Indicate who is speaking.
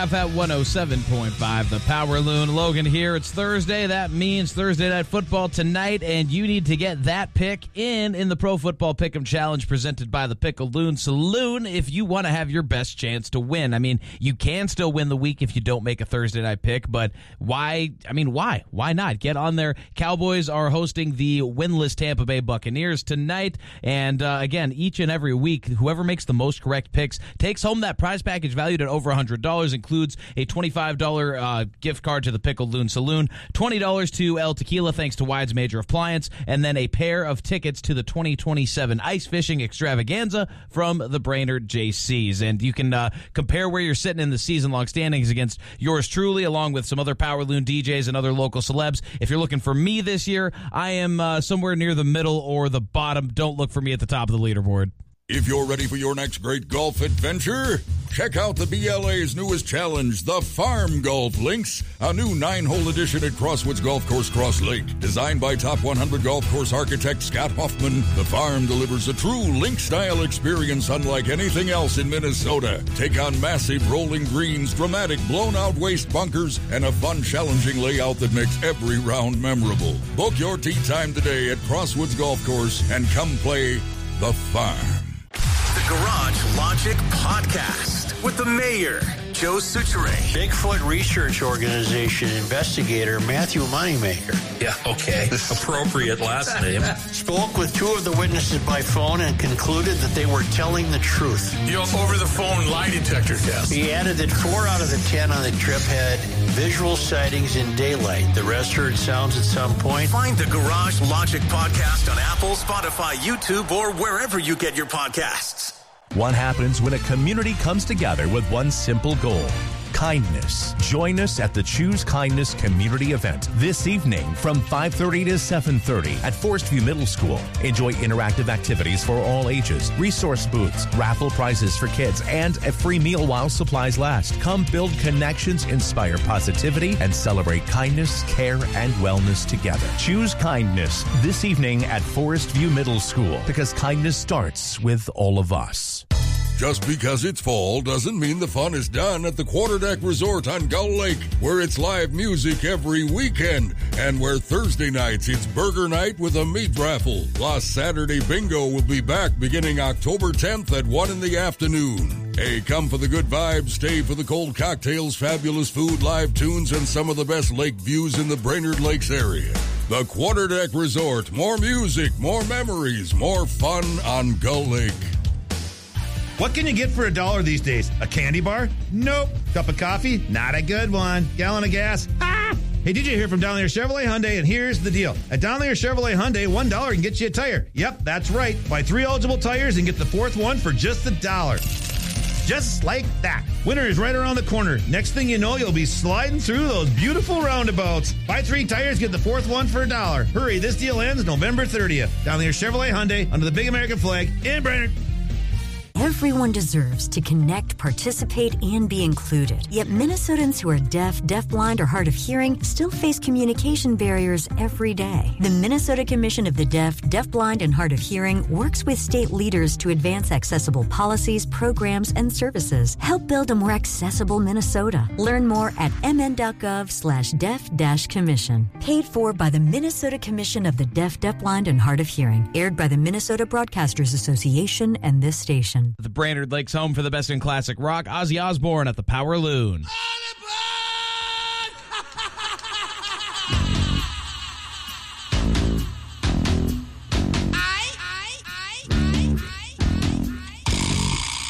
Speaker 1: At 107.5, the Power Loon. Logan here. It's Thursday. That means Thursday Night Football tonight, and you need to get that pick in the Pro Football Pick'em Challenge presented by the Pickle Loon Saloon if you want to have your best chance to win. I mean, you can still win the week if you don't make a Thursday night pick, but why? I mean, why? Why not? Get on there. Cowboys are hosting the winless Tampa Bay Buccaneers tonight, and again, each and every week, whoever makes the most correct picks takes home that prize package valued at over $100, including a $25 gift card to the Pickle Loon Saloon, $20 to El Tequila thanks to Wide's Major Appliance, and then a pair of tickets to the 2027 Ice Fishing Extravaganza from the Brainerd JCs. And you can compare where you're sitting in the season-long standings against yours truly, along with some other Power Loon DJs and other local celebs. If you're looking for me this year, I am somewhere near the middle or the bottom. Don't look for me at the top of the leaderboard.
Speaker 2: If you're ready for your next great golf adventure, check out the BLA's newest challenge, the Farm Golf Links, a new 9-hole edition at Crosswoods Golf Course, Cross Lake. Designed by top 100 golf course architect Scott Hoffman, the Farm delivers a true link-style experience unlike anything else in Minnesota. Take on massive rolling greens, dramatic blown-out waste bunkers, and a fun, challenging layout that makes every round memorable. Book your tee time today at Crosswoods Golf Course and come play the Farm.
Speaker 3: The Garage Logic Podcast with the mayor, Joe Soucheray.
Speaker 4: Bigfoot Research Organization investigator Matthew Moneymaker.
Speaker 5: Yeah, okay. Appropriate last name.
Speaker 4: Spoke with two of the witnesses by phone and concluded that they were telling the truth.
Speaker 5: Over the phone lie detector test.
Speaker 4: He added that 4 out of the 10 on the trip had visual sightings in daylight. The rest heard sounds at some point.
Speaker 3: Find the Garage Logic Podcast on Apple, Spotify, YouTube, or wherever you get your podcasts.
Speaker 6: What happens when a community comes together with one simple goal? Kindness. Join us at the Choose Kindness community event this evening from 5:30 to 7:30 at Forest View Middle School. Enjoy interactive activities for all ages, resource booths, raffle prizes for kids, and a free meal while supplies last. Come build connections, inspire positivity, and celebrate kindness, care, and wellness together. Choose Kindness this evening at Forest View Middle School, because kindness starts with all of us.
Speaker 2: Just because it's fall doesn't mean the fun is done at the Quarterdeck Resort on Gull Lake, where it's live music every weekend, and where Thursday nights it's burger night with a meat raffle. Plus, Saturday bingo will be back beginning October 10th at 1 in the afternoon. Hey, come for the good vibes, stay for the cold cocktails, fabulous food, live tunes, and some of the best lake views in the Brainerd Lakes area. The Quarterdeck Resort, more music, more memories, more fun on Gull Lake.
Speaker 7: What can you get for $1 these days? A candy bar? Nope. Cup of coffee? Not a good one. Gallon of gas? Ah! Hey, did you hear from Down There Chevrolet Hyundai? And here's the deal. At Down There Chevrolet Hyundai, $1 can get you a tire. Yep, that's right. Buy 3 eligible tires and get the 4th one for just $1. Just like that. Winter is right around the corner. Next thing you know, you'll be sliding through those beautiful roundabouts. Buy 3 tires, get the 4th one for $1. Hurry, this deal ends November 30th. Down There Chevrolet Hyundai under the big American flag in Brainerd.
Speaker 8: Everyone deserves to connect, participate, and be included. Yet Minnesotans who are deaf, deafblind, or hard of hearing still face communication barriers every day. The Minnesota Commission of the Deaf, Deafblind, and Hard of Hearing works with state leaders to advance accessible policies, programs, and services. Help build a more accessible Minnesota. Learn more at mn.gov/deaf-commission. Paid for by the Minnesota Commission of the Deaf, Deafblind, and Hard of Hearing. Aired by the Minnesota Broadcasters Association and this station.
Speaker 1: The Brainerd Lakes home for the best in classic rock, Ozzy Osbourne at the Power Loon.